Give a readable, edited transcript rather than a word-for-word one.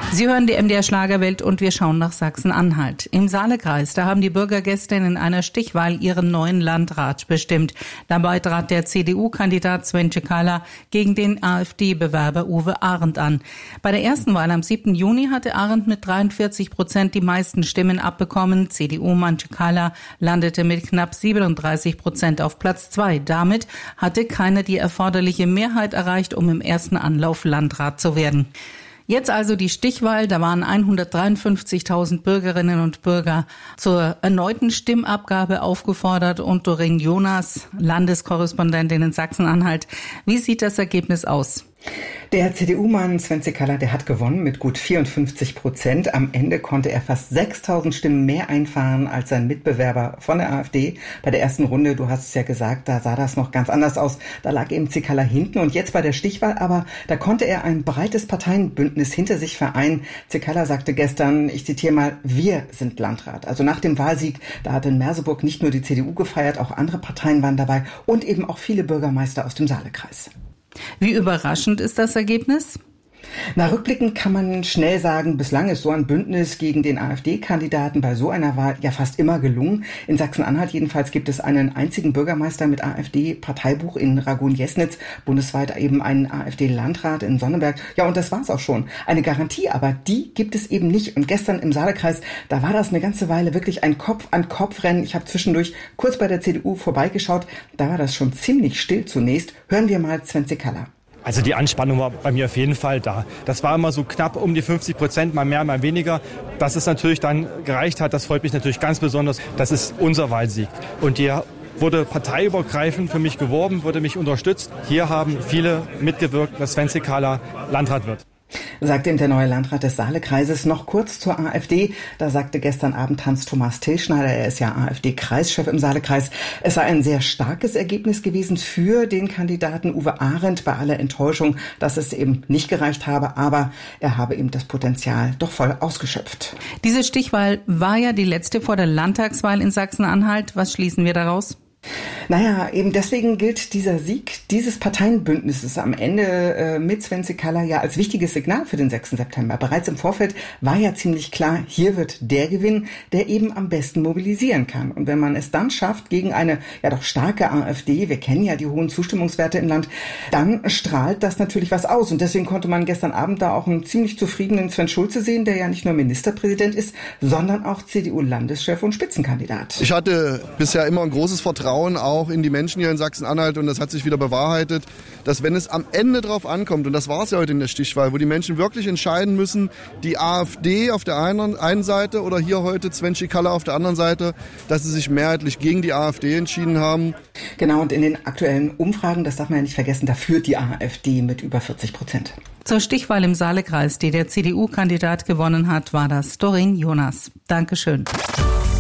Sie hören die MDR Schlagerwelt und wir schauen nach Sachsen-Anhalt. Im Saalekreis, da haben die Bürger gestern in einer Stichwahl ihren neuen Landrat bestimmt. Dabei trat der CDU-Kandidat Sven Cekala gegen den AfD-Bewerber Uwe Arendt an. Bei der ersten Wahl am 7. Juni hatte Arendt mit 43% die meisten Stimmen abbekommen. CDU-Mann Cekala landete mit knapp 37% auf Platz 2. Damit hatte keiner die erforderliche Mehrheit erreicht, um im ersten Anlauf Landrat zu werden. Jetzt also die Stichwahl, da waren 153.000 Bürgerinnen und Bürger zur erneuten Stimmabgabe aufgefordert und Doreen Jonas, Landeskorrespondentin in Sachsen-Anhalt. Wie sieht das Ergebnis aus? Der CDU-Mann Sven Cekala, der hat gewonnen mit gut 54%. Am Ende konnte er fast 6.000 Stimmen mehr einfahren als sein Mitbewerber von der AfD. Bei der ersten Runde, du hast es ja gesagt, da sah das noch ganz anders aus. Da lag eben Cekala hinten und jetzt bei der Stichwahl, aber da konnte er ein breites Parteienbündnis hinter sich vereinen. Cekala sagte gestern, ich zitiere mal, wir sind Landrat. Also nach dem Wahlsieg, da hat in Merseburg nicht nur die CDU gefeiert, auch andere Parteien waren dabei und eben auch viele Bürgermeister aus dem Saalekreis. Wie überraschend ist das Ergebnis? Na, rückblickend kann man schnell sagen, bislang ist so ein Bündnis gegen den AfD-Kandidaten bei so einer Wahl ja fast immer gelungen. In Sachsen-Anhalt jedenfalls gibt es einen einzigen Bürgermeister mit AfD-Parteibuch in Ragun-Jesnitz, bundesweit eben einen AfD-Landrat in Sonneberg. Ja, und das war's auch schon. Eine Garantie, aber die gibt es eben nicht. Und gestern im Saalekreis, da war das eine ganze Weile wirklich ein Kopf-an-Kopf-Rennen. Ich habe zwischendurch kurz bei der CDU vorbeigeschaut. Da war das schon ziemlich still zunächst. Hören wir mal Sven Cekala. Also die Anspannung war bei mir auf jeden Fall da. Das war immer so knapp um die 50%, mal mehr, mal weniger. Dass es natürlich dann gereicht hat, das freut mich natürlich ganz besonders. Das ist unser Wahlsieg. Und hier wurde parteiübergreifend für mich geworben, wurde mich unterstützt. Hier haben viele mitgewirkt, dass Sven Cekala Landrat wird. Sagt ihm der neue Landrat des Saalekreises. Noch kurz zur AfD. Da sagte gestern Abend Hans-Thomas Tilschneider, er ist ja AfD-Kreischef im Saalekreis, es sei ein sehr starkes Ergebnis gewesen für den Kandidaten Uwe Arendt, bei aller Enttäuschung, dass es eben nicht gereicht habe, aber er habe eben das Potenzial doch voll ausgeschöpft. Diese Stichwahl war ja die letzte vor der Landtagswahl in Sachsen-Anhalt. Was schließen wir daraus? Naja, eben deswegen gilt dieser Sieg dieses Parteienbündnisses am Ende mit Sven Cekala ja als wichtiges Signal für den 6. September. Bereits im Vorfeld war ja ziemlich klar, hier wird der gewinnen, der eben am besten mobilisieren kann. Und wenn man es dann schafft gegen eine ja doch starke AfD, wir kennen ja die hohen Zustimmungswerte im Land, dann strahlt das natürlich was aus. Und deswegen konnte man gestern Abend da auch einen ziemlich zufriedenen Sven Schulze sehen, der ja nicht nur Ministerpräsident ist, sondern auch CDU-Landeschef und Spitzenkandidat. Ich hatte bisher immer ein großes Vertrauen auch in die Menschen hier in Sachsen-Anhalt und das hat sich wieder bewahrheitet, dass wenn es am Ende drauf ankommt, und das war es ja heute in der Stichwahl, wo die Menschen wirklich entscheiden müssen, die AfD auf der einen Seite oder hier heute Sven Cekala auf der anderen Seite, dass sie sich mehrheitlich gegen die AfD entschieden haben. Genau, und in den aktuellen Umfragen, das darf man ja nicht vergessen, da führt die AfD mit über 40%. Zur Stichwahl im Saalekreis, die der CDU-Kandidat gewonnen hat, war das Doreen Jonas. Dankeschön.